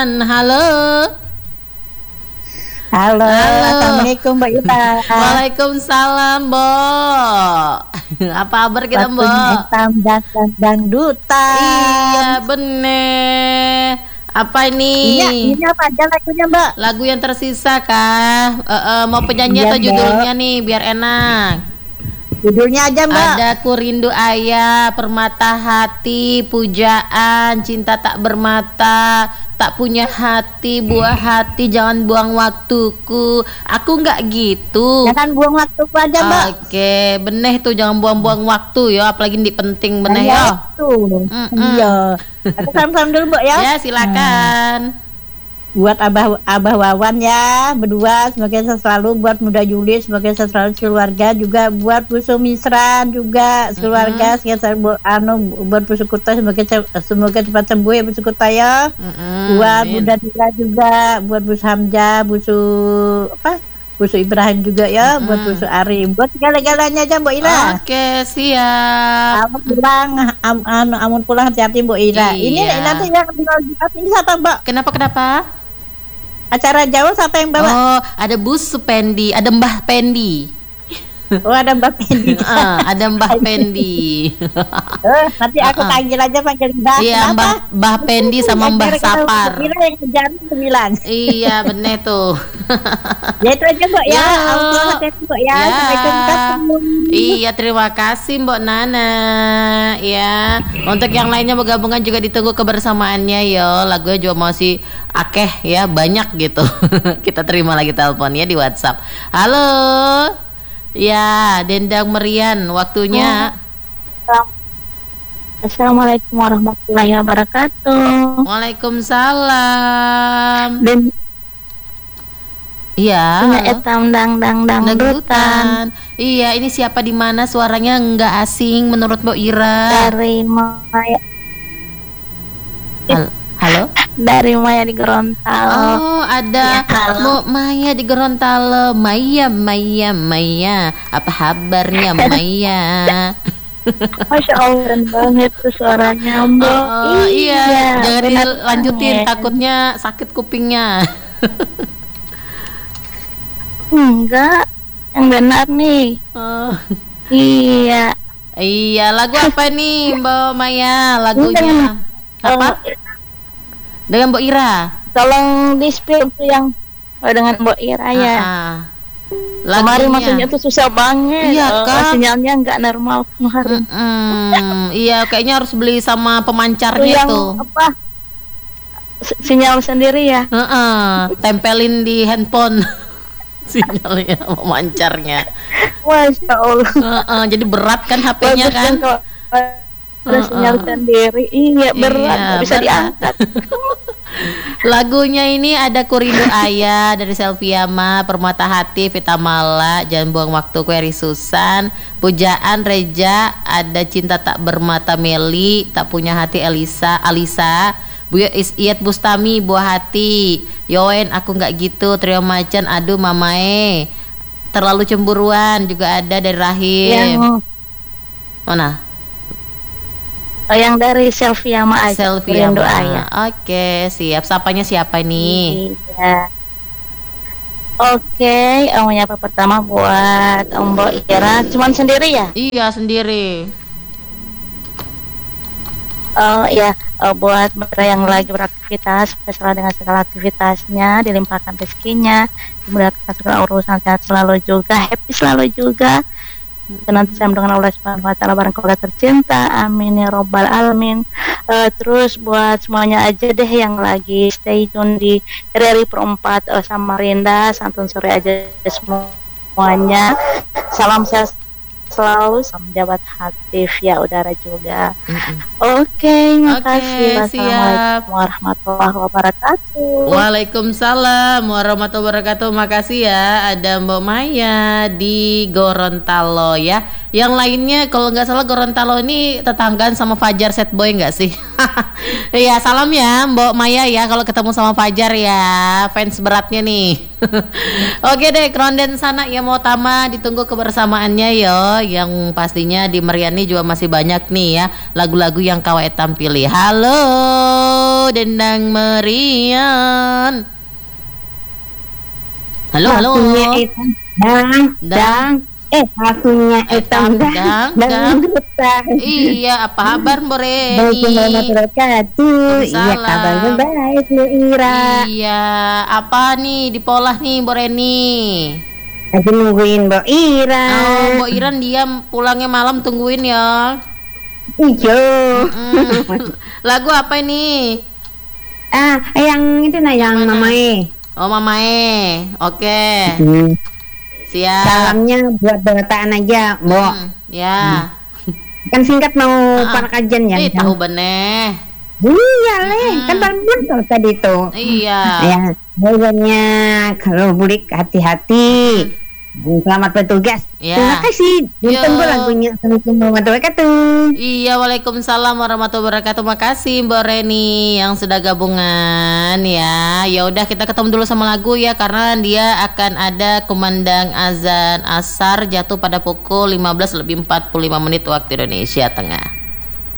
telepon. Halo. Halo, assalamualaikum Mbak Ira. Waalaikumsalam, Mbok. Apa kabar kita, Mbok? Hitam dan dangdutan. Iya, bener. Apa ini? Ini apa aja lagunya, Mbak? Lagu yang tersisa kah? Mau penyanyi atau judulnya nih biar enak? Judulnya aja, Mbak. Ada Ku Rindu Ayah, Permata Hati, Pujaan, Cinta Tak Bermata, Tak Punya Hati, Buah Hati, Jangan Buang Waktuku. Aku nggak gitu. Jangan buang waktuku aja, Mbak. Oke, beneh tuh jangan buang-buang waktu ya, apalagi di penting beneh ya. Iya. Aku salam-salam dulu, Mbak ya. Ya, silakan. Buat Abah Wawan ya, berdua semoga sehat selalu, buat Muda Juli semoga sehat selalu keluarga, juga buat Bu Sumisra juga keluarga sehat selalu, buat Bu Sukuta semoga cepat sembuh ya Bu Sukuta ya. Buat Muda Dila juga, buat Bu Hamzah, Bu Ibrahim juga ya, buat Bu Ari, buat segala-galanya aja Mbak Ira. Oke, siap. Amun pulang hati-hati Mbak Ira. Ini nanti yang ini siapa Mbak? Kenapa? Acara Jawa siapa yang bawa? Oh, ada Bu Supendi, ada Mbah Pendi. Oh, ada Mbah Pendi. Ada Mbah Pendi. Nanti aku panggil Mbah. Iya, Mbah Pendi sama Mbah Sapar. Yang kejar bilang. Iya, bener tuh. Ya itu aja Mbak ya. Hati-hati Mbak ya. Sampai ketemu. Iya, terima kasih Mbak Nana. Ya, untuk yang lainnya bergabungan juga ditunggu kebersamaannya yo. Lagunya juga masih akeh ya, banyak gitu. Kita terima lagi telepon ya di WhatsApp. Halo. Ya, Dendang Merian, waktunya. Assalamualaikum warahmatullahi wabarakatuh. Waalaikumsalam. Iya. Etam dangdutan. Iya, ini siapa di mana? Suaranya nggak asing menurut Mbak Ira. Dari Maya. Halo? Dari Maya di Gorontalo. Oh, ada Mbak Maya di Gorontalo. Maya. Apa kabarnya Maya? Masya Allah, keren banget tuh suaranya Mbak. Oh, iya. Jangan dilanjutin, takutnya sakit kupingnya. Enggak, yang benar nih. Oh. Iya, lagu apa nih Mbak Maya? Lagunya apa? Dengan Mbak Ira. Tolong di-spill tuh yang dengan Mbak Ira ya. Kemarin maksudnya tuh susah banget. Iya kan? Sinyalnya nggak normal kemarin. Iya, kayaknya harus beli sama pemancarnya tuh. Apa? Sinyal sendiri ya? Tempelin di handphone. Sinyalnya, pemancarnya. Masya Allah. Jadi berat kan HP-nya kan? Ada sinyal sendiri. Iya, berat, nggak bisa diangkat. Lagunya ini ada Ku Rindu Ayah dari Selviama, Permata Hati Vita Mala, Jangan Buang Waktu Eri Susan, Pujaan Reja, ada Cinta Tak Bermata Meli, Tak Punya Hati Alisa, Buya Iyat Bustami, Buah Hati, Yoen Aku Nggak Gitu, Trio Macan, Aduh Mamae, Terlalu Cemburuan juga ada dari Rahim. Mana? Yang dari Selviama aja. Selviama. Oke, siap. Sapanya siapa nih? Iya. Oke, menyapa pertama buat Mbak Ira. Cuman sendiri ya? Iya, sendiri. Buat mereka yang lagi beraktivitas, sesuai dengan segala aktivitasnya, dilimpahkan rezekinya, dimudahkan segala urusan, sehat selalu juga, happy selalu juga. Senantiasa dengan Allah Subhanahu wa taala barang keluarga tercinta, amin ya robbal alamin. Terus buat semuanya aja deh yang lagi stay tune di RRI Perempat Samarinda, santun sore aja semuanya. Salam sehat selalu, salam jabat hati via udara juga. Oke, makasih. Wassalamualaikum warahmatullahi wabarakatuh. Waalaikumsalam warahmatullahi wabarakatuh. Makasih ya, ada Mbak Maya di Gorontalo ya. Yang lainnya kalau nggak salah Gorontalo ini tetanggaan sama Fajar Set Boy nggak sih? Iya, salam ya Mbak Maya ya kalau ketemu sama Fajar ya, fans beratnya nih. Oke deh, Kronden sana ya mau Tama, ditunggu kebersamaannya yo yang pastinya di Meriani juga masih banyak nih ya lagu-lagu yang kawai tampili. Halo Dendang Merian. Halo. Waktunya etam dang. Iya, apa kabar Mbak Reni? Iya, kabarnya baik Bu Ira. Iya, apa nih di polah nih Mbak Reni? Lagi nungguin Mbak Ira. Oh, Mbak Iran diam pulangnya malam tungguin ya. Ijo. Lagu apa ini? Yang itu yang Mana? Mamae. Oh, Mamae. Oke. Siap. Salamnya buat Bataan aja, Mbok. Ya. Kan singkat mau para kajian ya. Tahu beneh. Iya kan baru tadi tuh. Iya. Ya, bagiannya kalau bulik hati-hati. Selamat bertugas. Ya. Terima kasih. Ditunggu lagunya. Assalamualaikum warahmatullahi wabarakatuh. Iya, waalaikumsalam warahmatullahi wabarakatuh. Makasih Mbak Reni yang sudah gabungan ya. Ya udah kita ketemu dulu sama lagu ya karena dia akan ada kumandang azan asar jatuh pada pukul 15:45 waktu Indonesia Tengah.